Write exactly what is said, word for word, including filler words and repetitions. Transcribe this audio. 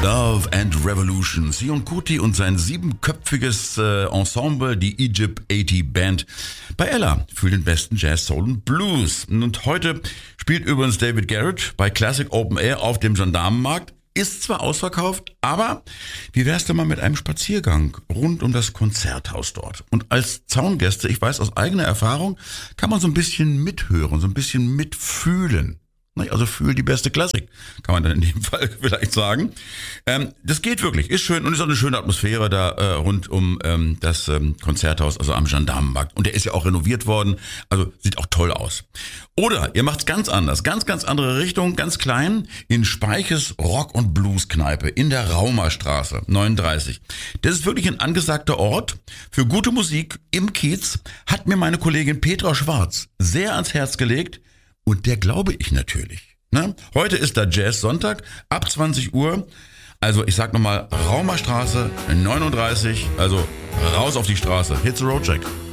Love and Revolution. Sion Kuti und sein siebenköpfiges äh, Ensemble, die Egypt achtzig Band, bei Ella für den besten Jazz, Soul und Blues. Und heute spielt übrigens David Garrett bei Classic Open Air auf dem Gendarmenmarkt. Ist zwar ausverkauft, aber wie wär's denn mal mit einem Spaziergang rund um das Konzerthaus dort? Und als Zaungäste, ich weiß aus eigener Erfahrung, kann man so ein bisschen mithören, so ein bisschen mitfühlen. Also fühl die beste Klassik, kann man dann in dem Fall vielleicht sagen. Ähm, das geht wirklich, ist schön und ist auch eine schöne Atmosphäre da äh, rund um ähm, das ähm, Konzerthaus, also am Gendarmenmarkt. Und der ist ja auch renoviert worden, also sieht auch toll aus. Oder ihr macht's ganz anders, ganz, ganz andere Richtung, ganz klein, in Speiches Rock- und Blues-Kneipe in der Raumerstraße neununddreißig. Das ist wirklich ein angesagter Ort für gute Musik im Kiez, hat mir meine Kollegin Petra Schwarz sehr ans Herz gelegt. Und der glaube ich natürlich. Ne? Heute ist da Jazz-Sonntag ab zwanzig Uhr. Also ich sag nochmal, Raumerstraße neununddreißig. Also raus auf die Straße. Hit the road, Jack.